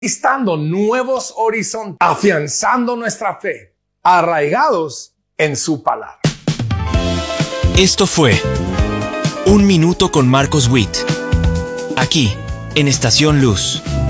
conquistando nuevos horizontes, afianzando nuestra fe, arraigados en su palabra. Esto fue Un Minuto con Marcos Witt, aquí en Estación Luz.